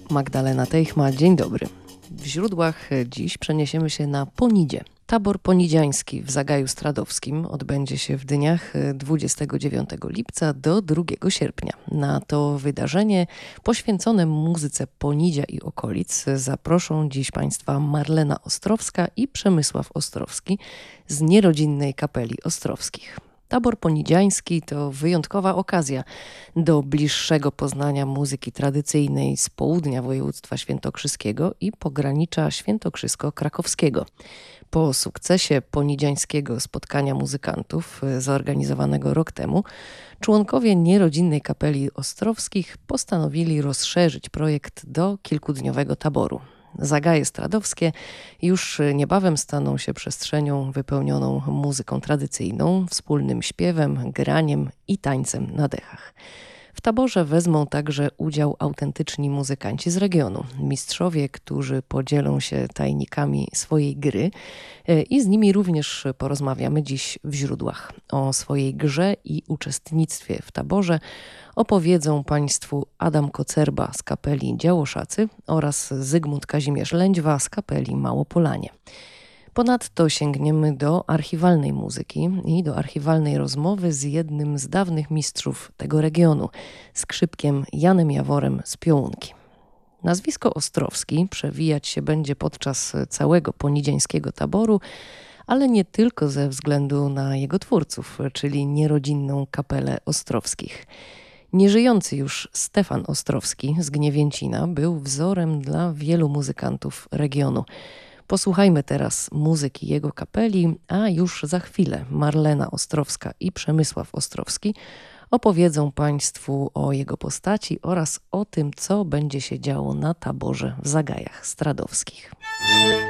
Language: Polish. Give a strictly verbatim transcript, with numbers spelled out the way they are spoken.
Magdalena Teichma, dzień dobry. W źródłach dziś przeniesiemy się na Ponidzie. Tabor ponidziański w Zagaju Stradowskim odbędzie się w dniach dwudziestego dziewiątego lipca do drugiego sierpnia. Na to wydarzenie poświęcone muzyce Ponidzia i okolic zaproszą dziś Państwa Marlena Ostrowska i Przemysław Ostrowski z Nierodzinnej Kapeli Ostrowskich. Tabor ponidziański to wyjątkowa okazja do bliższego poznania muzyki tradycyjnej z południa województwa świętokrzyskiego i pogranicza świętokrzysko-krakowskiego. Po sukcesie ponidziańskiego spotkania muzykantów zorganizowanego rok temu, członkowie Nierodzinnej Kapeli Ostrowskich postanowili rozszerzyć projekt do kilkudniowego taboru. Zagaje stradowskie już niebawem staną się przestrzenią wypełnioną muzyką tradycyjną, wspólnym śpiewem, graniem i tańcem na dechach. W taborze wezmą także udział autentyczni muzykanci z regionu, mistrzowie, którzy podzielą się tajnikami swojej gry i z nimi również porozmawiamy dziś w źródłach. O swojej grze i uczestnictwie w taborze opowiedzą Państwu Adam Kocerba z kapeli Działoszacy oraz Zygmunt Kazimierz Lędźwa z kapeli Małopolanie. Ponadto sięgniemy do archiwalnej muzyki i do archiwalnej rozmowy z jednym z dawnych mistrzów tego regionu, skrzypkiem Janem Jaworem z Piołunki. Nazwisko Ostrowski przewijać się będzie podczas całego ponidziańskiego taboru, ale nie tylko ze względu na jego twórców, czyli Nierodzinną Kapelę Ostrowskich. Nieżyjący już Stefan Ostrowski z Gniewięcina był wzorem dla wielu muzykantów regionu. Posłuchajmy teraz muzyki jego kapeli, a już za chwilę Marlena Ostrowska i Przemysław Ostrowski opowiedzą Państwu o jego postaci oraz o tym, co będzie się działo na taborze w Zagajach Stradowskich.